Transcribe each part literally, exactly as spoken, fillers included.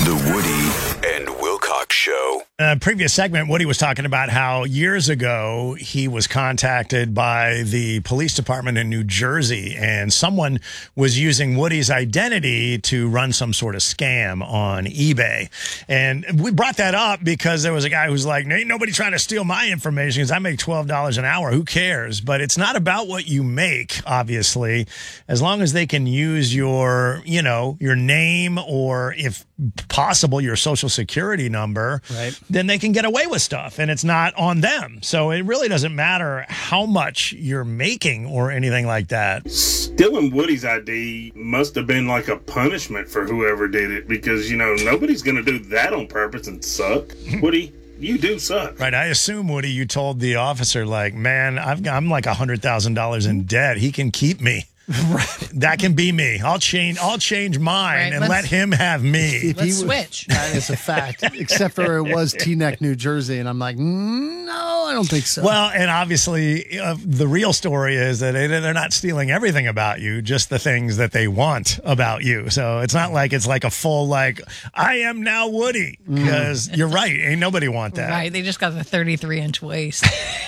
The Woody and Wilcox Show. Uh, previous segment, Woody was talking about how years ago he was contacted by the police department in New Jersey, and someone was using Woody's identity to run some sort of scam on eBay. And we brought that up because there was a guy who's like, ain't nobody trying to steal my information because I make twelve dollars an hour. Who cares? But it's not about what you make, obviously, as long as they can use your, you know, your name or, if possible, your social security number, right, then they can get away with stuff and it's not on them. So it really doesn't matter how much you're making or anything like that. Stealing Woody's I D must have been like a punishment for whoever did it, because, you know, nobody's going to do that on purpose and suck. Woody, you do suck. Right. I assume, Woody, you told the officer, like, man, I've got, I'm like one hundred thousand dollars in debt. He can keep me. Right. That can be me. I'll change I'll change mine right, and let him have me. If let's he was, switch. That is a fact. Except for it was Teaneck, New Jersey. And I'm like, no, I don't think so. Well, and obviously uh, the real story is that they, they're not stealing everything about you, just the things that they want about you. So it's not like it's like a full, like, I am now Woody. Because mm. you're right. Ain't nobody want that. Right. They just got the thirty-three inch waist.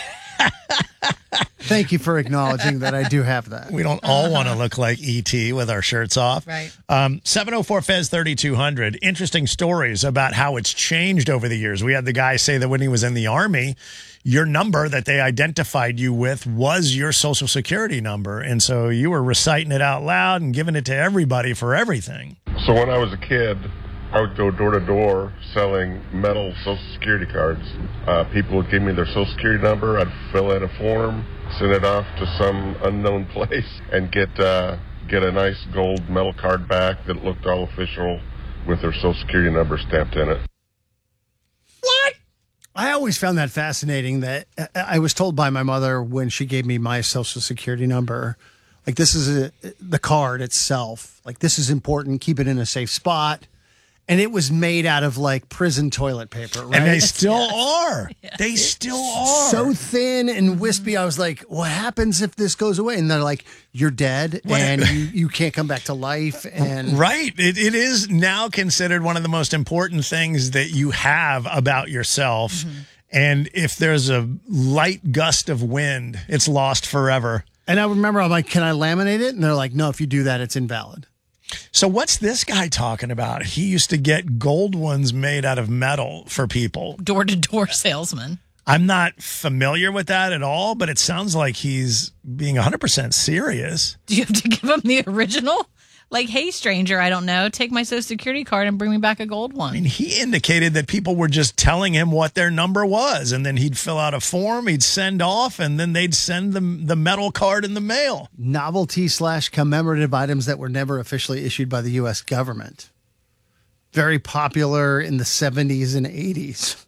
Thank you for acknowledging that I do have that. We don't all want to look like E T with our shirts off. Right. Um, seven oh four F E Z thirty-two hundred. Interesting stories about how it's changed over the years. We had the guy say that when he was in the Army, your number that they identified you with was your social security number. And so you were reciting it out loud and giving it to everybody for everything. So when I was a kid, I would go door to door selling metal social security cards. Uh, people would give me their social security number. I'd fill in a form, send it off to some unknown place, and get uh, get a nice gold metal card back that looked all official with their social security number stamped in it. What? I always found that fascinating. That I was told by my mother when she gave me my social security number, like, this is a, the card itself. Like, this is important. Keep it in a safe spot. And it was made out of, like, prison toilet paper, right? And they still yes. are. Yes. They still are. So thin and wispy. I was like, what happens if this goes away? And they're like, you're dead What? and you, you can't come back to life. And Right. It, it is now considered one of the most important things that you have about yourself. Mm-hmm. And if there's a light gust of wind, it's lost forever. And I remember, I'm like, can I laminate it? And they're like, no, if you do that, it's invalid. So what's this guy talking about? He used to get gold ones made out of metal for people. Door-to-door salesman. I'm not familiar with that at all, but it sounds like he's being one hundred percent serious. Do you have to give him the original? Like, hey, stranger, I don't know, take my social security card and bring me back a gold one. I mean, he indicated that people were just telling him what their number was, and then he'd fill out a form, he'd send off, and then they'd send the, the metal card in the mail. Novelty slash commemorative items that were never officially issued by the U S government. Very popular in the seventies and eighties.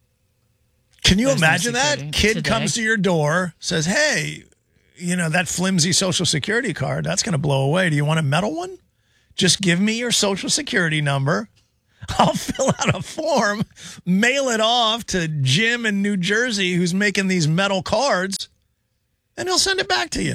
Can you There's no imagine that? security Kid today. comes to your door, says, hey, you know, that flimsy social security card, that's going to blow away. Do you want a metal one? Just give me your social security number. I'll fill out a form, mail it off to Jim in New Jersey who's making these metal cards, and he'll send it back to you.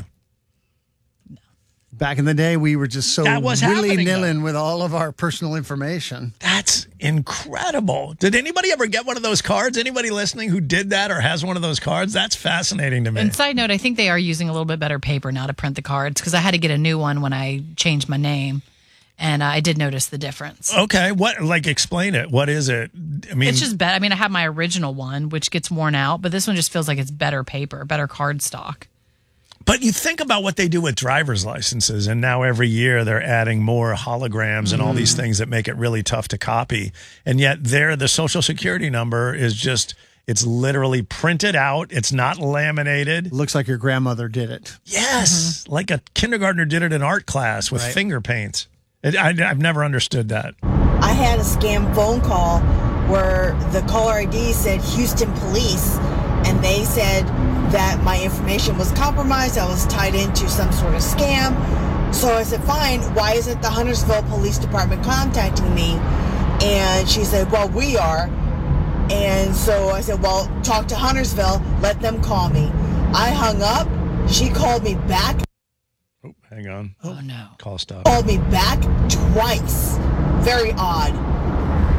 Back in the day, we were just so That was happening, willy-nilly with all of our personal information. That's incredible. Did anybody ever get one of those cards? Anybody listening who did that or has one of those cards? That's fascinating to me. And side note, I think they are using a little bit better paper now to print the cards, because I had to get a new one when I changed my name, and uh, I did notice the difference. Okay, what? Like, explain it. What is it? I mean, It's just better. I mean, I have my original one, which gets worn out, but this one just feels like it's better paper, better card stock. But you think about what they do with driver's licenses, and now every year they're adding more holograms and all these things that make it really tough to copy. And yet there, the social security number is just, it's literally printed out. It's not laminated. Looks like your grandmother did it. Yes. Mm-hmm. Like a kindergartner did it in art class with Right. finger paints. It, I, I've never understood that. I had a scam phone call where the caller I D said Houston Police, and they said that my information was compromised. I was tied into some sort of scam. So I said, fine, why isn't the Huntersville Police Department contacting me? And she said, well, we are. And so I said, well, talk to Huntersville, let them call me. I hung up. She called me back. Oh, hang on. Oh, no. Call stop. Called me back twice. Very odd.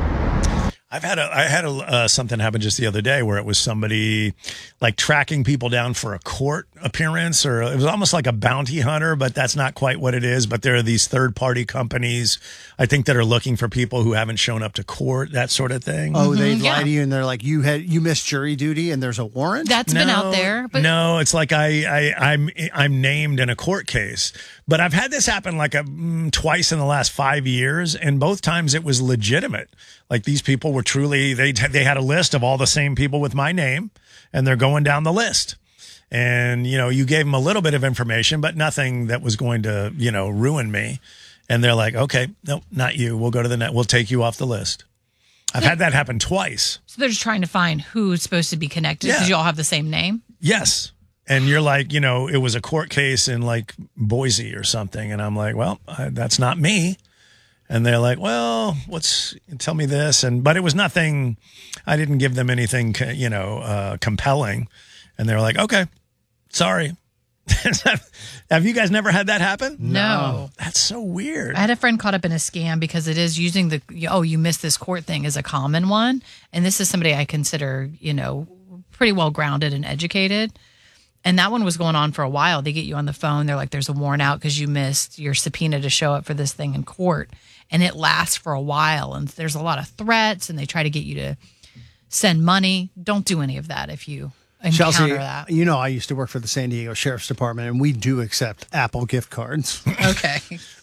I've had a, I had a, uh, something happen just the other day where it was somebody like tracking people down for a court appearance, or it was almost like a bounty hunter, but that's not quite what it is. But there are these third party companies, I think, that are looking for people who haven't shown up to court, that sort of thing. Oh, they Mhm, lie yeah. to you and they're like, you had you missed jury duty and there's a warrant? That's been out there. But no, it's like I, I, I'm, I'm named in a court case, but I've had this happen like a mm, twice in the last five years, and both times it was legitimate. Like these people were truly they they had a list of all the same people with my name, and they're going down the list. And you know, you gave them a little bit of information, but nothing that was going to you know ruin me. And they're like, okay, no, not you. We'll go to the net. We'll take you off the list. I've had that happen twice. So they're just trying to find who's supposed to be connected because Yeah. you all have the same name. Yes. And you're like, you know, it was a court case in like Boise or something. And I'm like, well, I, that's not me. And they're like, well, what's, tell me this. And, but it was nothing, I didn't give them anything, you know, uh, compelling. And they were like, okay, sorry. Have you guys never had that happen? No. That's so weird. I had a friend caught up in a scam because it is using the, oh, you missed this court thing is a common one. And this is somebody I consider, you know, pretty well grounded and educated. And that one was going on for a while. They get you on the phone. They're like, there's a warrant out because you missed your subpoena to show up for this thing in court. And it lasts for a while. And there's a lot of threats and they try to get you to send money. Don't do any of that if you encounter Chelsea, that. you know, I used to work for the San Diego Sheriff's Department, and we do accept Apple gift cards. Okay.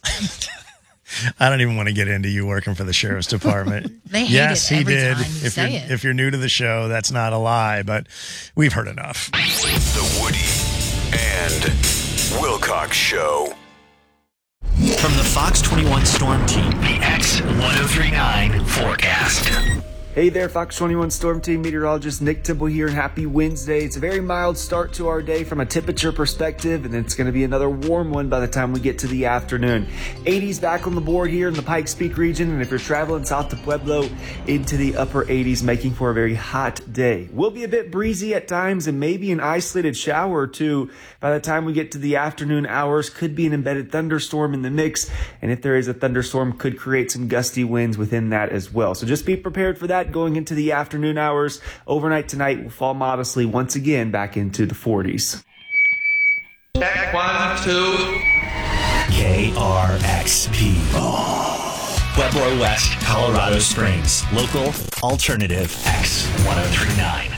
I don't even want to get into you working for the sheriff's department. They hate yes, it he every did. time you if say you're it. if you're new to the show, that's not a lie, but we've heard enough. The Woody and Wilcox Show. From the Fox twenty-one Storm Team, the X ten thirty-nine forecast. Hey there, Fox twenty-one Storm Team meteorologist Nick Temple here, and happy Wednesday. It's a very mild start to our day from a temperature perspective, and it's going to be another warm one by the time we get to the afternoon. eighties back on the board here in the Pikes Peak region, and if you're traveling south to Pueblo, into the upper eighties, making for a very hot day. Will be a bit breezy at times, and maybe an isolated shower or two by the time we get to the afternoon hours. Could be an embedded thunderstorm in the mix, and if there is a thunderstorm, could create some gusty winds within that as well. So just be prepared for that going into the afternoon hours. Overnight tonight will fall modestly once again back into the forties. Check one, two. K R X P. Pueblo West, Colorado Springs. Local, alternative, X ten thirty-nine.